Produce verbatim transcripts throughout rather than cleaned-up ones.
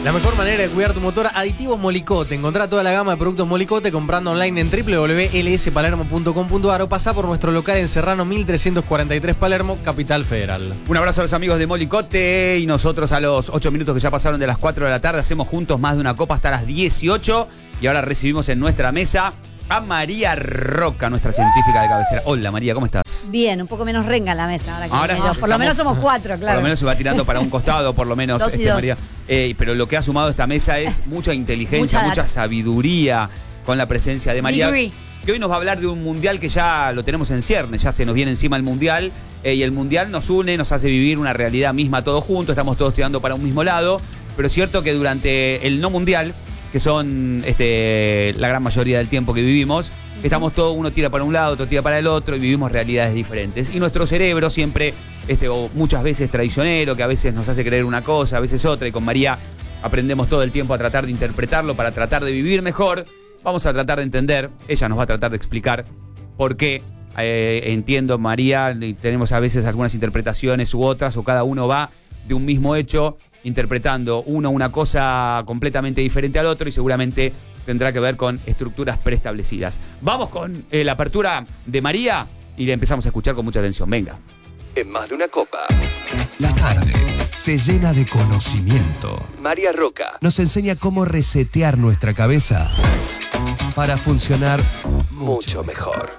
La mejor manera de cuidar tu motor, aditivos Molicote. Encontrá toda la gama de productos Molicote comprando online en doble u doble u doble u punto l s palermo punto com punto a r o pasá por nuestro local en Serrano mil trescientos cuarenta y tres Palermo, Capital Federal. Un abrazo a los amigos de Molicote y nosotros a los ocho minutos que ya pasaron de las cuatro de la tarde hacemos juntos más de una copa hasta las dieciocho y ahora recibimos en nuestra mesa a María Roca, nuestra científica de cabecera. Hola María, ¿cómo estás? Bien, un poco menos renga en la mesa ahora que ahora viene yo. Por estamos, lo menos somos cuatro, claro. Por lo menos se va tirando para un costado, por lo menos dos y este, dos. María. Eh, pero lo que ha sumado esta mesa es mucha inteligencia, Mucha mucha, data. sabiduría con la presencia de María. Degree. Que hoy nos va a hablar de un mundial que ya lo tenemos en ciernes, ya se nos viene encima el mundial. Eh, y el mundial nos une, nos hace vivir una realidad misma todos juntos, estamos todos tirando para un mismo lado. Pero es cierto que durante el no mundial, que son este, la gran mayoría del tiempo que vivimos, estamos todos, uno tira para un lado, otro tira para el otro y vivimos realidades diferentes. Y nuestro cerebro siempre, este, o muchas veces traicionero, que a veces nos hace creer una cosa, a veces otra, y con María aprendemos todo el tiempo a tratar de interpretarlo para tratar de vivir mejor. Vamos a tratar de entender, ella nos va a tratar de explicar por qué. Eh, entiendo, María, tenemos a veces algunas interpretaciones u otras, o cada uno va de un mismo hecho interpretando uno una cosa completamente diferente al otro y seguramente tendrá que ver con estructuras preestablecidas. Vamos con eh, la apertura de María y le empezamos a escuchar con mucha atención. Venga. En más de una copa, La tarde se llena de conocimiento. María Roca. Nos enseña cómo resetear nuestra cabeza para funcionar Mucho mejor.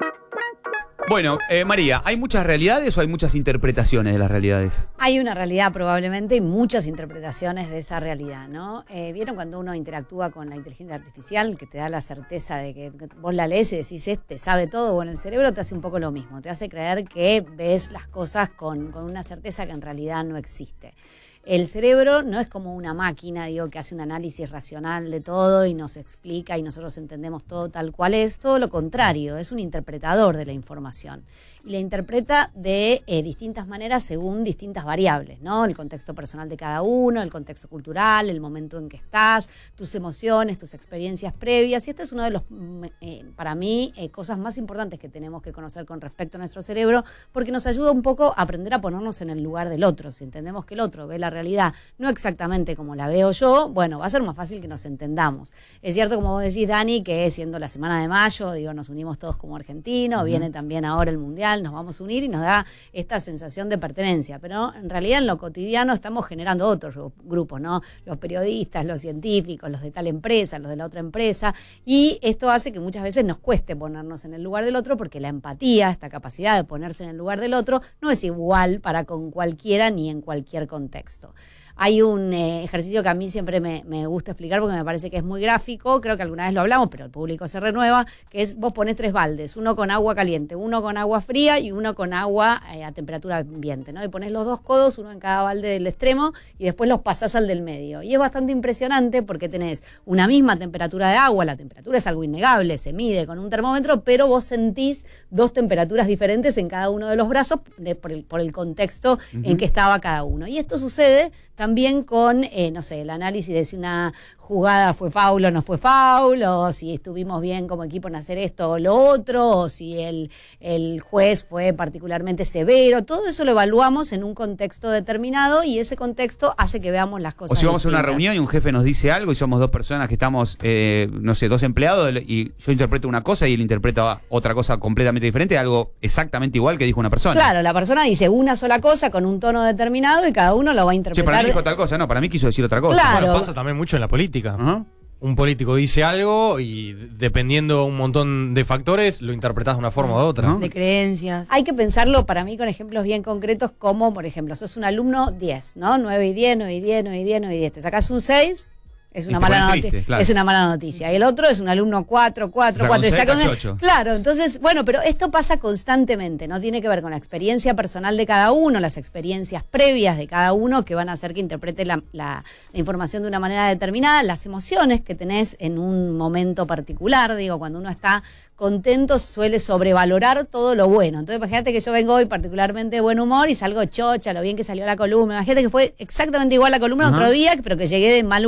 Bueno, eh, María, ¿hay muchas realidades o hay muchas interpretaciones de las realidades? Hay una realidad probablemente y muchas interpretaciones de esa realidad, ¿no? Eh, ¿Vieron cuando uno interactúa con la inteligencia artificial que te da la certeza de que vos la lees y decís, este sabe todo? Bueno, el cerebro te hace un poco lo mismo, te hace creer que ves las cosas con, con una certeza que en realidad no existe. El cerebro no es como una máquina, digo, que hace un análisis racional de todo y nos explica y nosotros entendemos todo tal cual es. Todo lo contrario, es un interpretador de la información. Y la interpreta de eh, distintas maneras según distintas variables, ¿no? El contexto personal de cada uno, el contexto cultural, el momento en que estás, tus emociones, tus experiencias previas. Y este es uno de los, eh, para mí, eh, cosas más importantes que tenemos que conocer con respecto a nuestro cerebro, porque nos ayuda un poco a aprender a ponernos en el lugar del otro. Si entendemos que el otro ve la realidad no exactamente como la veo yo, bueno, va a ser más fácil que nos entendamos. Es cierto, como vos decís, Dani, que siendo la semana de mayo, digo, nos unimos todos como argentinos, uh-huh. Viene también ahora el mundial, nos vamos a unir y nos da esta sensación de pertenencia, pero en realidad en lo cotidiano estamos generando otros grupos, ¿no? Los periodistas, los científicos, los de tal empresa, los de la otra empresa, y esto hace que muchas veces nos cueste ponernos en el lugar del otro, porque la empatía, esta capacidad de ponerse en el lugar del otro, no es igual para con cualquiera ni en cualquier contexto. Hay un eh, ejercicio que a mí siempre me, me gusta explicar porque me parece que es muy gráfico, creo que alguna vez lo hablamos, pero el público se renueva, que es vos ponés tres baldes, uno con agua caliente, uno con agua fría y uno con agua eh, a temperatura ambiente, ¿no? Y ponés los dos codos, uno en cada balde del extremo y después los pasás al del medio. Y es bastante impresionante porque tenés una misma temperatura de agua, la temperatura es algo innegable, se mide con un termómetro, pero vos sentís dos temperaturas diferentes en cada uno de los brazos de, por, el, por el contexto uh-huh. en que estaba cada uno. Y esto sucede también con, eh, no sé, el análisis de si una jugada fue foul o no fue foul, o si estuvimos bien como equipo en hacer esto o lo otro, o si el, el juez fue particularmente severo. Todo eso lo evaluamos en un contexto determinado y ese contexto hace que veamos las cosas O si vamos distintas. a una reunión y un jefe nos dice algo y somos dos personas que estamos, eh, no sé, dos empleados y yo interpreto una cosa y él interpreta otra cosa completamente diferente, algo exactamente igual que dijo una persona. Claro, la persona dice una sola cosa con un tono determinado y cada uno lo va a interpretar. Che, para mí dijo tal cosa, no, para mí quiso decir otra cosa. Claro. Bueno, pasa también mucho en la política. Uh-huh. Un político dice algo y dependiendo un montón de factores lo interpretás de una forma u otra. De creencias. Hay que pensarlo para mí con ejemplos bien concretos como, por ejemplo, sos un alumno diez, ¿no? nueve y diez, nueve y diez, nueve y diez, nueve y diez. Te sacás un seis, es una, mala noticia, triste, claro. Es una mala noticia. Y el otro es un alumno cuatro, cuatro, cuatro. Claro, entonces, bueno, pero esto pasa constantemente, ¿no? Tiene que ver con la experiencia personal de cada uno, las experiencias previas de cada uno que van a hacer que interprete la, la, la información de una manera determinada, las emociones que tenés en un momento particular. Digo, cuando uno está contento suele sobrevalorar todo lo bueno. Entonces, imagínate que yo vengo hoy particularmente de buen humor y salgo chocha, lo bien que salió la columna. Imagínate que fue exactamente igual la columna uh-huh. otro día, pero que llegué de mal humor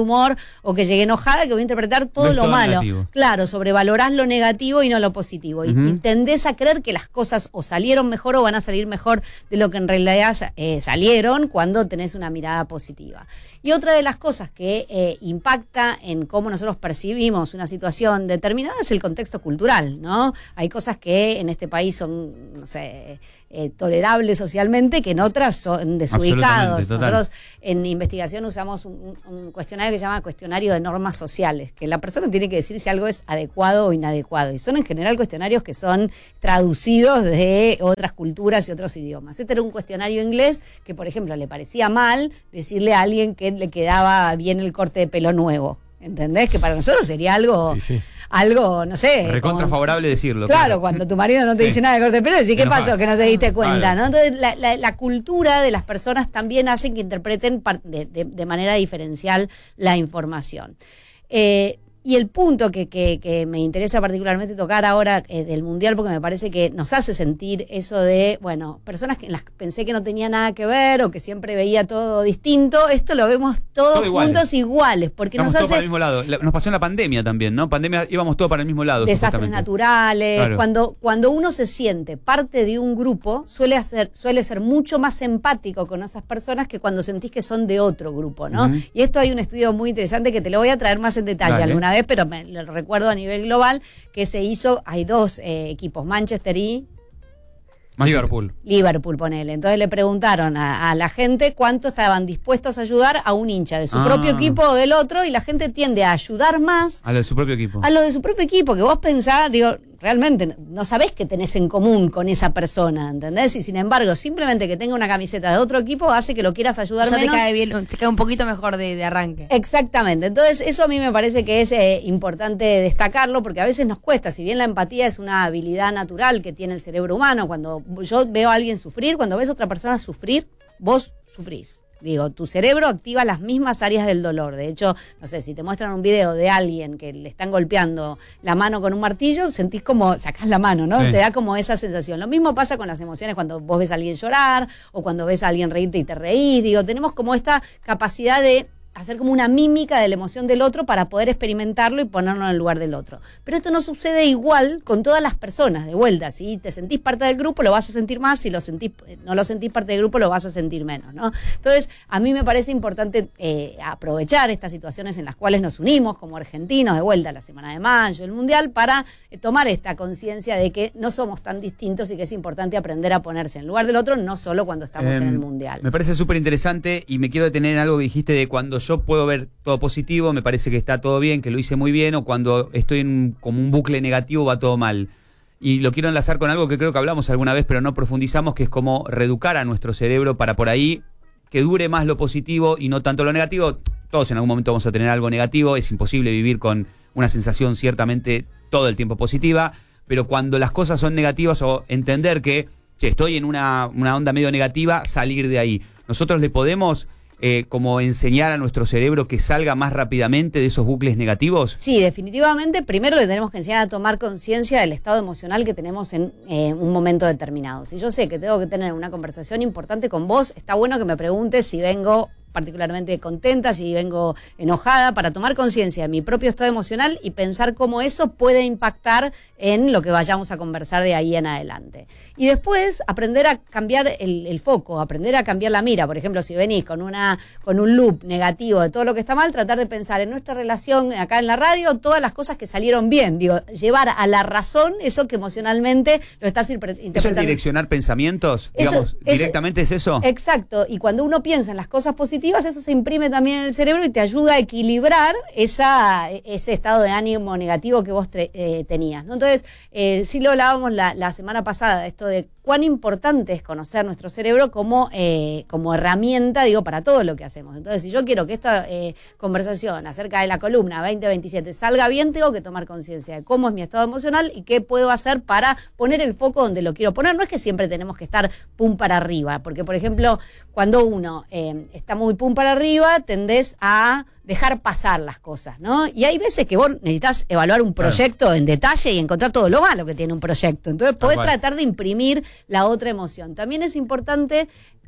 o que llegué enojada, que voy a interpretar todo Ves lo todo malo. negativo. Claro, sobrevalorás lo negativo y no lo positivo. Y, Ujú. y tendés a creer que las cosas o salieron mejor o van a salir mejor de lo que en realidad eh, salieron cuando tenés una mirada positiva. Y otra de las cosas que eh, impacta en cómo nosotros percibimos una situación determinada es el contexto cultural, ¿no? Hay cosas que en este país son, no sé, eh, tolerables socialmente, que en otras son desubicados. Absolutamente, total. Nosotros en investigación usamos un, un cuestionario que se llama cuestionario de normas sociales, que la persona tiene que decir si algo es adecuado o inadecuado. Y son en general cuestionarios que son traducidos de otras culturas y otros idiomas. Este era un cuestionario inglés que, por ejemplo, le parecía mal decirle a alguien que le quedaba bien el corte de pelo nuevo. ¿Entendés? Que para nosotros sería algo, Sí, sí. algo, no sé. Recontra como- favorable decirlo. Claro, cuando tu marido no te Sí. dice nada de corte de pelo, decís, ¿qué Enojás. pasó? Que no te diste cuenta, Claro. ¿no? Entonces, la, la- la cultura de las personas también hace que interpreten par- de, de- de manera diferencial la información. Eh, y el punto que, que- que me interesa particularmente tocar ahora eh, del Mundial, porque me parece que nos hace sentir eso de, bueno, personas que en las que pensé que no tenía nada que ver o que siempre veía todo distinto, esto lo vemos todos Todo iguales. juntos iguales, porque Estamos nos todos hace... para el mismo lado. La- Nos pasó en la pandemia también, ¿no? Pandemia íbamos todos para el mismo lado. Desastres supuestamente. naturales. Claro. Cuando, cuando uno se siente parte de un grupo, suele, hacer, suele ser mucho más empático con esas personas que cuando sentís que son de otro grupo, ¿no? Ujú. Y esto hay un estudio muy interesante que te lo voy a traer más en detalle Dale. alguna vez, pero me lo recuerdo a nivel global, que se hizo, hay dos eh, equipos, Manchester y Liverpool. Liverpool, ponele. Entonces le preguntaron a, a la gente cuánto estaban dispuestos a ayudar a un hincha de su Ah. propio equipo o del otro, y la gente tiende a ayudar más A lo de su propio equipo. a lo de su propio equipo, que vos pensás, digo, realmente no sabés qué tenés en común con esa persona, ¿entendés? Y sin embargo, simplemente que tenga una camiseta de otro equipo hace que lo quieras ayudar Ya te menos. cae bien, te cae un poquito mejor de, de arranque. Exactamente, entonces eso a mí me parece que es eh, importante destacarlo, porque a veces nos cuesta, si bien la empatía es una habilidad natural que tiene el cerebro humano, cuando yo veo a alguien sufrir, cuando ves a otra persona sufrir, vos sufrís. Digo, tu cerebro activa las mismas áreas del dolor. De hecho, no sé, si te muestran un video de alguien que le están golpeando la mano con un martillo, sentís como, sacás la mano, ¿no? Sí. Te da como esa sensación. Lo mismo pasa con las emociones cuando vos ves a alguien llorar o cuando ves a alguien reírte y te reís. Digo, tenemos como esta capacidad de hacer como una mímica de la emoción del otro para poder experimentarlo y ponerlo en el lugar del otro. Pero esto no sucede igual con todas las personas, de vuelta. Si te sentís parte del grupo, lo vas a sentir más. Si lo sentís, no lo sentís parte del grupo, lo vas a sentir menos, ¿no? Entonces, a mí me parece importante eh, aprovechar estas situaciones en las cuales nos unimos como argentinos, de vuelta la Semana de Mayo, el Mundial, para eh, tomar esta conciencia de que no somos tan distintos y que es importante aprender a ponerse en el lugar del otro, no solo cuando estamos Eh, en el Mundial. Me parece súper interesante y me quiero detener en algo que dijiste de cuando yo puedo ver todo positivo, me parece que está todo bien, que lo hice muy bien, o cuando estoy en un- como un bucle negativo va todo mal. Y lo quiero enlazar con algo que creo que hablamos alguna vez, pero no profundizamos, que es como reeducar a nuestro cerebro para por ahí que dure más lo positivo y no tanto lo negativo. Todos en algún momento vamos a tener algo negativo, es imposible vivir con una sensación ciertamente todo el tiempo positiva, pero cuando las cosas son negativas o entender que che, estoy en una, una onda medio negativa, salir de ahí. Nosotros le podemos eh, como enseñar a nuestro cerebro que salga más rápidamente de esos bucles negativos. Sí, definitivamente. Primero le tenemos que enseñar a tomar conciencia del estado emocional que tenemos en eh, un momento determinado. Si yo sé que tengo que tener una conversación importante con vos, está bueno que me preguntes si vengo particularmente contenta, si vengo enojada, para tomar conciencia de mi propio estado emocional y pensar cómo eso puede impactar en lo que vayamos a conversar de ahí en adelante. Y después aprender a cambiar el, el foco, aprender a cambiar la mira. Por ejemplo, si venís con una con un loop negativo de todo lo que está mal, tratar de pensar en nuestra relación acá en la radio, todas las cosas que salieron bien. Digo, llevar a la razón eso que emocionalmente lo estás interpretando. ¿Eso es direccionar pensamientos? Eso- Digamos, eso- ¿directamente es eso? Exacto, y cuando uno piensa en las cosas positivas, eso se imprime también en el cerebro y te ayuda a equilibrar esa, ese estado de ánimo negativo que vos tre- eh, tenías, ¿no? Entonces, eh, sí lo hablábamos la, la semana pasada, esto de cuán importante es conocer nuestro cerebro como, eh, como herramienta, digo, para todo lo que hacemos. Entonces, si yo quiero que esta eh, conversación acerca de la columna veinte veintisiete salga bien, tengo que tomar conciencia de cómo es mi estado emocional y qué puedo hacer para poner el foco donde lo quiero poner. No es que siempre tenemos que estar pum para arriba, porque, por ejemplo, cuando uno eh, está muy pum para arriba, tendés a dejar pasar las cosas, ¿no? Y hay veces que vos necesitas evaluar un proyecto claro. en detalle y encontrar todo lo malo que tiene un proyecto. Entonces podés tratar de imprimir la otra emoción. También es importante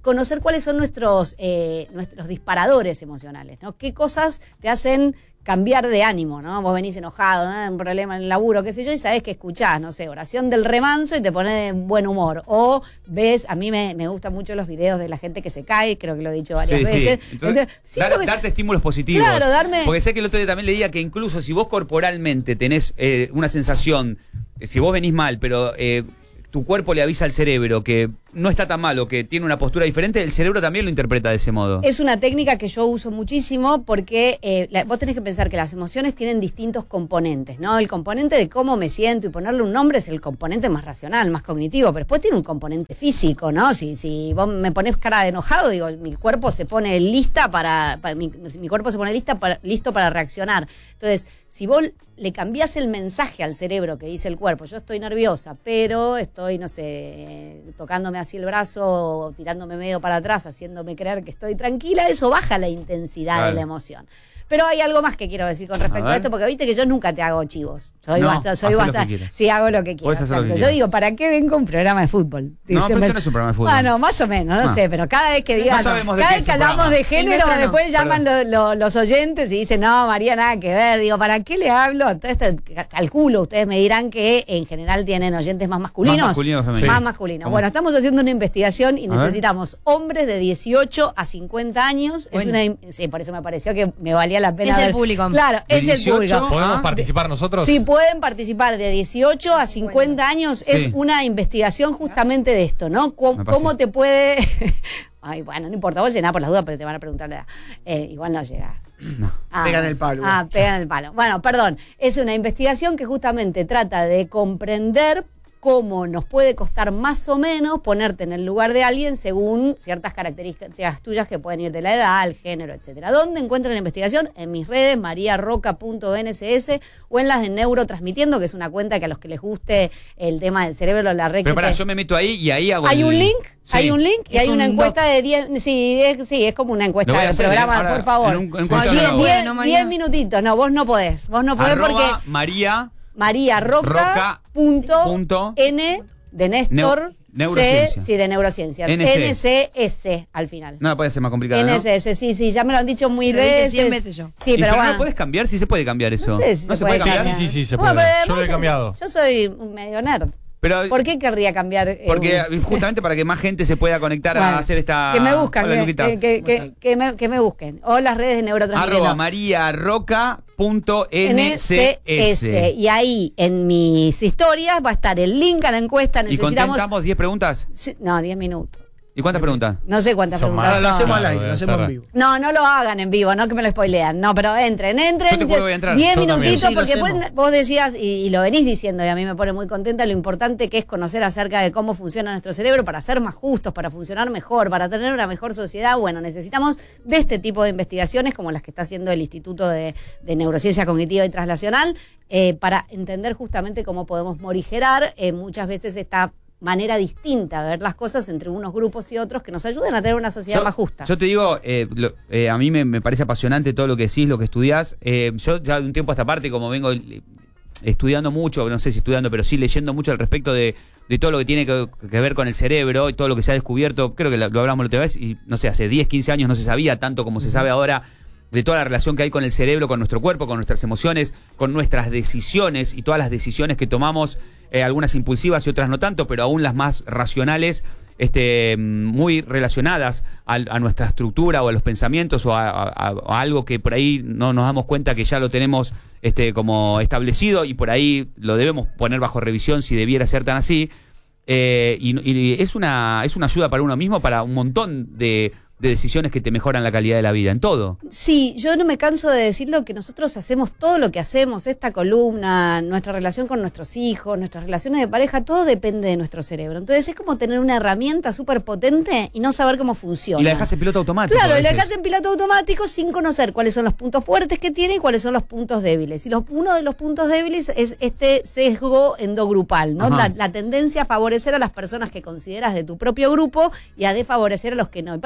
conocer cuáles son nuestros, eh, nuestros disparadores emocionales, ¿no? ¿Qué cosas te hacen cambiar de ánimo, ¿no? Vos venís enojado, ¿no? Un problema en el laburo, qué sé yo, y sabés que escuchás, no sé, oración del remanso y te pones de buen humor. O ves, a mí me, me gustan mucho los videos de la gente que se cae, creo que lo he dicho varias Sí, veces. sí. Entonces, Entonces, dar- que- darte estímulos positivos. Claro, darme- Porque sé que el otro día también leía que incluso si vos corporalmente tenés eh, una sensación, eh, si vos venís mal, pero eh, tu cuerpo le avisa al cerebro que no está tan malo, que tiene una postura diferente, el cerebro también lo interpreta de ese modo. Es una técnica que yo uso muchísimo porque eh, la- vos tenés que pensar que las emociones tienen distintos componentes, ¿no? El componente de cómo me siento y ponerle un nombre es el componente más racional, más cognitivo, pero después tiene un componente físico, ¿no? Si, si vos me ponés cara de enojado, digo, mi cuerpo se pone lista para, para- mi, mi cuerpo se pone lista para, listo para reaccionar. Entonces, si vos le cambiás el mensaje al cerebro que dice el cuerpo, yo estoy nerviosa, pero estoy, no sé, eh, tocándome así el brazo o tirándome medio para atrás, haciéndome creer que estoy tranquila, eso baja la intensidad Claro. de la emoción. Pero hay algo más que quiero decir con respecto A a, ver. esto, porque viste que yo nunca te hago chivos. Soy No, bastante, soy hacé lo que bastante. quieras. Sí, hago lo que quiero. Podés hacer lo que exacto. Yo quieras. digo, ¿para qué vengo a un programa de fútbol? No, ¿Viste? pero Me- esto no es un programa de fútbol. Bueno, más o menos, no, No. sé, pero cada vez que digan, sabemos de cada qué vez es que el hablamos programa. de género, nuestro no. después llaman lo- lo- los oyentes y dicen, no, María, nada que ver. Digo, ¿para qué le hablo? Entonces, te- ca- calculo, ustedes me dirán que en general tienen oyentes más masculinos. Más masculinos o femeninos. Más Sí. masculinos. ¿Cómo? Bueno, estamos haciendo una investigación y A ver. necesitamos hombres de dieciocho a cincuenta años. Es Bueno. una, in- sí, por eso me pareció que me valía la pena Es el ver. público. Claro, De es el dieciocho público. ¿Podemos Ah. participar nosotros? Si pueden participar de dieciocho a cincuenta años, es Sí. una investigación justamente de esto, ¿no? ¿Cómo, Me parece. cómo te puede...? Ay, bueno, no importa, vos llenás por las dudas, pero te van a preguntar la edad. Eh, igual no llegás. Ah, Pegan el palo. Ah, pegan el palo. Bueno, perdón. Es una investigación que justamente trata de comprender cómo nos puede costar más o menos ponerte en el lugar de alguien según ciertas características tuyas que pueden ir de la edad, el género, etcétera. ¿Dónde encuentran la investigación? En mis redes, mariarroca punto n s s o en las de Neurotransmitiendo, que es una cuenta que a los que les guste el tema del cerebro, la red Pero que pará, te- yo me meto ahí y ahí hago hay el- un link, Sí. hay un link y Es hay una un encuesta de diez, sí es, sí, es como una encuesta Lo voy a de hacer, programa, ¿eh? Ahora, por favor. en un- en No, cuenta diez- lo hago. diez- Bueno, María. diez minutitos, no, vos no podés, vos no podés porque Arroba María María Roca, Roca punto, punto N de Néstor, Neu- C, neurociencia. sí, de neurociencias, N C. N C S al final. No puede ser más complicado, ¿no? N C S, sí, sí, ya me lo han dicho muy Lo dije veces. cien veces yo. Sí, Y pero no bueno. lo puedes cambiar, sí se puede cambiar eso. No sé si no se, puede cambiar. cambiar. Sí, sí, sí, se Bueno, puede. pero Yo lo he además, cambiado. Yo soy un medio nerd. Pero, ¿Por qué querría cambiar? eh, Porque un- justamente para que más gente se pueda conectar Bueno, a hacer esta... que me buscan, Hola, que, Luquita. que, que, que, que me, que me busquen. O las redes de Neurotransmitiendo. Arroba María Roca punto N C S. N C S. Y ahí en mis historias va a estar el link a la encuesta. ¿Y Necesitamos. contestamos diez preguntas? Sí, no, diez minutos. ¿Y cuántas preguntas? No sé cuántas Son preguntas más. Ahora lo son. hacemos al Claro, aire, lo debe hacemos ser. en vivo. No, no lo hagan en vivo, no que me lo spoilean. No, pero entren, entren. Yo te juro que voy a entrar. Diez Yo también. minutitos, Sí, lo porque hacemos. después vos decías, y, y lo venís diciendo, y a mí me pone muy contenta, lo importante que es conocer acerca de cómo funciona nuestro cerebro para ser más justos, para funcionar mejor, para tener una mejor sociedad. Bueno, necesitamos de este tipo de investigaciones, como las que está haciendo el Instituto de, de Neurociencia Cognitiva y Translacional, eh, para entender justamente cómo podemos morigerar eh, muchas veces esta manera distinta de ver las cosas entre unos grupos y otros que nos ayuden a tener una sociedad Yo- más justa. Yo te digo, eh, lo- eh, a mí me, me parece apasionante todo lo que decís, lo que estudiás. Eh, yo ya de un tiempo a esta parte, como vengo eh, estudiando mucho, no sé si estudiando, pero sí leyendo mucho al respecto de, de todo lo que tiene que, que ver con el cerebro y todo lo que se ha descubierto, creo que lo, lo hablamos la otra vez, y no sé, hace diez, quince años no se sabía tanto como se sabe ahora de toda la relación que hay con el cerebro, con nuestro cuerpo, con nuestras emociones, con nuestras decisiones y todas las decisiones que tomamos, eh, algunas impulsivas y otras no tanto, pero aún las más racionales, este, muy relacionadas a, a nuestra estructura o a los pensamientos o a, a- a algo que por ahí no nos damos cuenta que ya lo tenemos este, como establecido y por ahí lo debemos poner bajo revisión si debiera ser tan así. Eh, y, y es una es una ayuda para uno mismo, para un montón de, de decisiones que te mejoran la calidad de la vida, en todo. Sí, yo no me canso de decirlo que nosotros hacemos todo lo que hacemos, esta columna, nuestra relación con nuestros hijos, nuestras relaciones de pareja, todo depende de nuestro cerebro. Entonces es como tener una herramienta súper potente y no saber cómo funciona. Y la dejas en piloto automático. Claro, a y la veces. dejas en piloto automático sin conocer cuáles son los puntos fuertes que tiene y cuáles son los puntos débiles. Y los, uno de los puntos débiles es este sesgo endogrupal, ¿no? Ajá. La, la tendencia a favorecer a las personas que consideras de tu propio grupo y a desfavorecer a los que no. Y parece una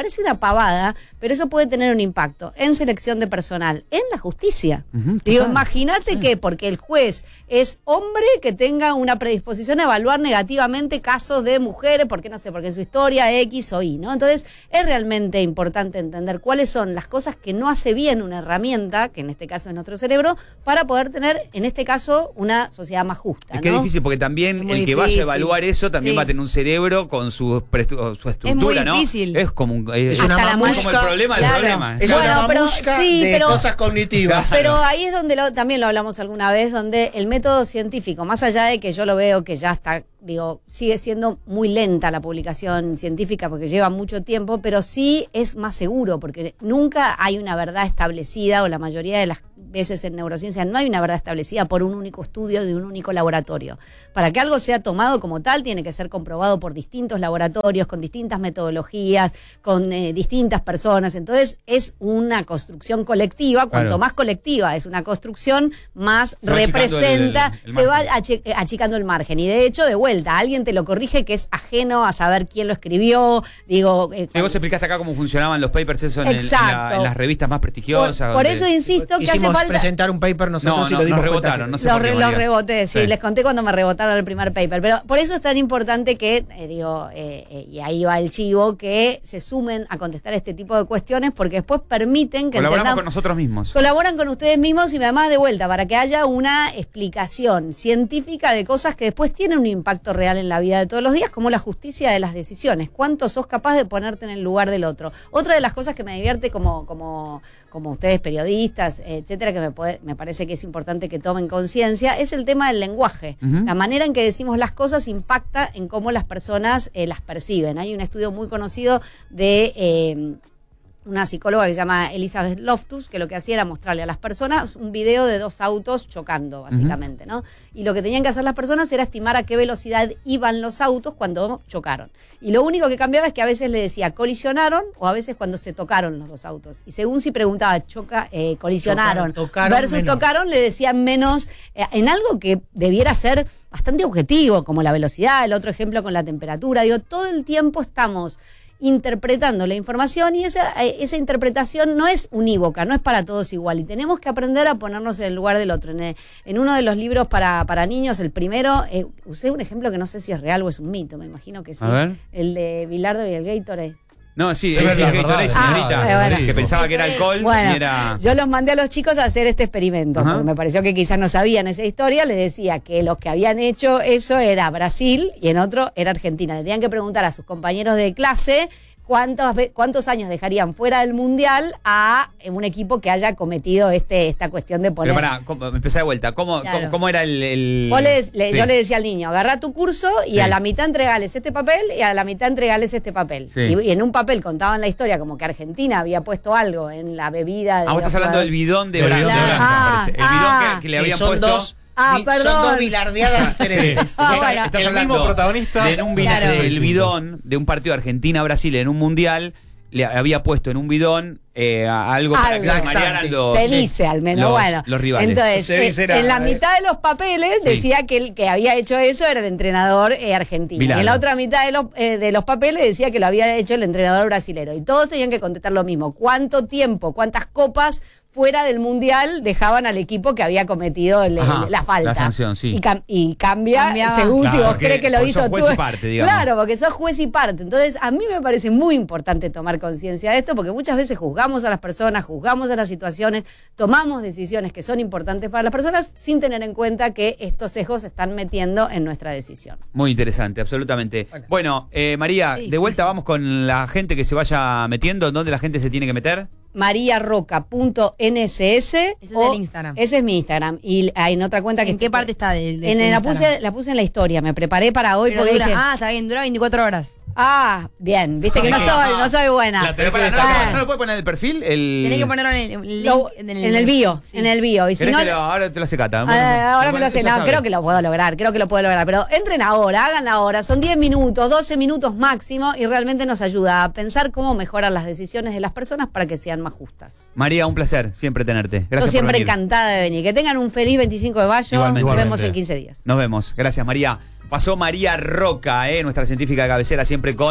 pavada, pero eso puede tener un impacto en selección de personal, en la justicia. Ujú, Digo, total. imagínate Sí. que porque el juez es hombre que tenga una predisposición a evaluar negativamente casos de mujeres, porque no sé, porque en su historia X o Y, ¿no? Entonces, es realmente importante entender cuáles son las cosas que no hace bien una herramienta, que en este caso es nuestro cerebro, para poder tener, en este caso, una sociedad más justa. Es que ¿no? es difícil porque también Es el muy que vaya a difícil. evaluar eso también Sí. va a tener un cerebro con su, prestu- su estructura, ¿no? difícil. Es como un, es, Es una Hasta la mamusca. como el problema del Claro. problema. Es Bueno, una pero- mamusca sí, de pero- cosas cognitivas. Pero ahí es donde lo- también lo hablamos alguna vez, donde el método científico, más allá de que yo lo veo que ya está, digo, sigue siendo muy lenta la publicación científica porque lleva mucho tiempo, pero sí es más seguro porque nunca hay una verdad establecida, o la mayoría de las veces en neurociencia no hay una verdad establecida por un único estudio de un único laboratorio. Para que algo sea tomado como tal, tiene que ser comprobado por distintos laboratorios, con distintas metodologías, con eh, distintas personas. Entonces, es una construcción colectiva. Cuanto Claro. más colectiva es una construcción, más Se va achicando representa, el- el se va margen. achi- eh, achicando el margen. Y de hecho, de vuelta, alguien te lo corrige que es ajeno a saber quién lo escribió. Digo, eh, Sí, vos explicaste acá cómo funcionaban los papers eso en, el- en la- Exacto. en las revistas más por, prestigiosas. por donde- eso insisto que hace Quisimos falta. presentar un paper nosotros No, y no, lo dimos nos cuenta rebotaron, que- no sé Los, por qué, re- los María. reboté, sí, Sí. les conté cuando me rebotaron el primer paper, pero por eso es tan importante que, eh, digo, eh, eh, y ahí va el chivo, que se sumen a contestar este tipo de cuestiones porque después permiten que Colaboramos entendamos- con nosotros mismos. Colaboran con ustedes mismos y además de vuelta para que haya una explicación científica de cosas que después tienen un impacto real en la vida de todos los días, como la justicia de las decisiones. ¿Cuánto sos capaz de ponerte en el lugar del otro? Otra de las cosas que me divierte como, como, como ustedes periodistas, etcétera, que me, puede- me parece que es importante que tomen conciencia, es el tema del lenguaje. Ujú. La manera en que decimos las cosas impacta en cómo las personas eh, las perciben. Hay un estudio muy conocido de eh, una psicóloga que se llama Elizabeth Loftus, que lo que hacía era mostrarle a las personas un video de dos autos chocando, básicamente, ¿no? Y lo que tenían que hacer las personas era estimar a qué velocidad iban los autos cuando chocaron. Y lo único que cambiaba es que a veces le decía colisionaron o a veces cuando se tocaron los dos autos. Y según si preguntaba choca, eh, colisionaron Tocaron, tocaron, versus menos. tocaron, le decían menos eh, en algo que debiera ser bastante objetivo, como la velocidad, el otro ejemplo con la temperatura. Digo, todo el tiempo estamos interpretando la información y esa, eh, esa interpretación no es unívoca, no es para todos igual y tenemos que aprender a ponernos en el lugar del otro. En, el- en uno de los libros para, para niños, el primero, eh, usé un ejemplo que no sé si es real o es un mito, me imagino que sí, A ver. el de Bilardo y el Gatorade. No, sí, Sí, sí, es sí, verdad, es Gatorade, verdad, señorita. Ah, bueno. Que pensaba que era alcohol Bueno, y era... yo los mandé a los chicos a hacer este experimento, Ajá. porque me pareció que quizás no sabían esa historia. Les decía que los que habían hecho eso era Brasil y en otro era Argentina. Le tenían que preguntar a sus compañeros de clase cuántos, ve- cuántos años dejarían fuera del Mundial a un equipo que haya cometido este, esta cuestión de poner... Pero pará, ¿cómo- empezá de vuelta. ¿Cómo, Claro. cómo, cómo era el...? el- Vos le- le- Sí. Yo le decía al niño, agarra tu curso y Sí. a la mitad entregales este papel y a la mitad entregales este papel. Sí. Y, y en un papel contaban la historia como que Argentina había puesto algo en la bebida de Ah, vos los estás hablando del jugadores. bidón de Del Branca. bidón de me Branca. parece. El Ah, bidón que, que le Sí, habían son puesto... dos, Ah, di- perdón. son dos bilardeadas diferentes. Ah, Estás- bueno. estás El hablando mismo protagonista. de en un bidón, Claro. el bidón de un partido de Argentina-Brasil en un mundial, le había puesto en un bidón eh, a- algo para que Algo. se marearan los... Se dice al menos, los- bueno. los rivales. Entonces, Se eh, dice en la nada, eh. mitad de los papeles Sí. decía que el que había hecho eso era el entrenador eh, argentino. Bilardo. Y en la otra mitad de los, eh, de los papeles decía que lo había hecho el entrenador brasilero. Y todos tenían que contestar lo mismo. ¿Cuánto tiempo, cuántas copas fuera del Mundial dejaban al equipo que había cometido el- Ajá, el- la falta? la sanción, sí. Y, cam- y cambia Cambiaba. según Claro, si vos porque- crees que lo porque hizo sos juez tú. y parte, digamos. Claro, porque sos juez y parte. Entonces, a mí me parece muy importante tomar conciencia de esto, porque muchas veces juzgamos a las personas, juzgamos a las situaciones, tomamos decisiones que son importantes para las personas sin tener en cuenta que estos sesgos se están metiendo en nuestra decisión. Muy interesante, absolutamente. Bueno, eh, María, Sí, de vuelta sí. vamos con la gente que se vaya metiendo. ¿Dónde la gente se tiene que meter? mariarroca punto n s s. Ese es el Instagram. Ese es mi Instagram. Y hay en otra cuenta que... ¿En qué parte está de, de En, tu la, Instagram? puse, la puse en la historia, me preparé para hoy Pero porque dura- dije, ah, está bien, dura veinticuatro horas. ah, bien, viste que no soy, no soy buena. La Pero pará, ¿no, Ah. lo- ¿no lo puede poner en el perfil? El... Tenés que ponerlo en el, el Lo- link. en el bio, sí. en el bio. Y si ¿Querés no, que lo- ahora te lo hace Cata. Ah, ahora me lo hace sé, no, creo que lo puedo lograr, creo que lo puedo lograr, pero entren ahora, hagan ahora, son diez minutos, doce minutos máximo y realmente nos ayuda a pensar cómo mejorar las decisiones de las personas para que sean más justas. María, un placer siempre tenerte. Gracias Yo por siempre venir. encantada de venir. Que tengan un feliz veinticinco de mayo, Igualmente. nos vemos Igualmente. en quince días. Nos vemos. Gracias, María. Pasó María Roca, eh, nuestra científica de cabecera, siempre con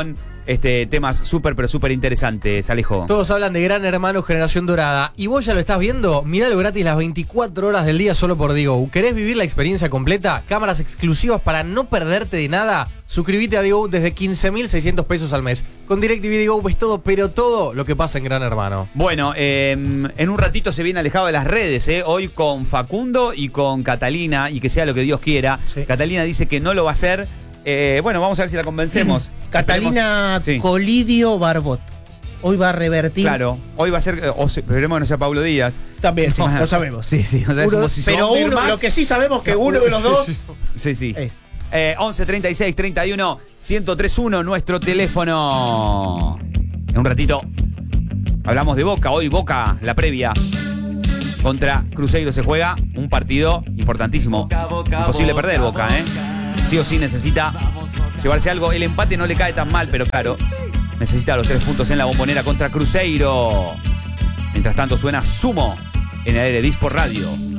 este, temas súper, pero súper interesantes, Alejo. Todos hablan de Gran Hermano Generación Dorada. ¿Y vos ya lo estás viendo? Miralo gratis las veinticuatro horas del día solo por Digo. ¿Querés vivir la experiencia completa? Cámaras exclusivas para no perderte de nada. Suscríbete a Digo desde quince mil seiscientos pesos al mes. Con DirecTV Digo ves todo, pero todo lo que pasa en Gran Hermano. Bueno, eh, en un ratito se viene alejado de las redes, ¿eh? Hoy con Facundo y con Catalina, y que sea lo que Dios quiera. Sí. Catalina dice que no lo va a hacer. Eh, bueno, vamos a ver si la convencemos. Catalina Esperemos- sí. Colidio Barbot. Hoy va a revertir. Claro, hoy va a ser, o se- esperemos que no sea Paulo Díaz. También, sí, No, lo sabemos. Sí, sí, no Uno- sabemos si pero son uno, más. lo que sí sabemos que uno de los dos Sí, sí. es. Eh, once treinta y seis treinta y uno ciento tres uno, nuestro teléfono. En un ratito hablamos de Boca. Hoy Boca, la previa contra Cruzeiro se juega un partido importantísimo. Imposible perder Boca, ¿eh? Sí o sí necesita llevarse algo. El empate no le cae tan mal, pero claro, necesita los tres puntos en la Bombonera contra Cruzeiro. Mientras tanto suena Sumo en el Aire Dispo Radio.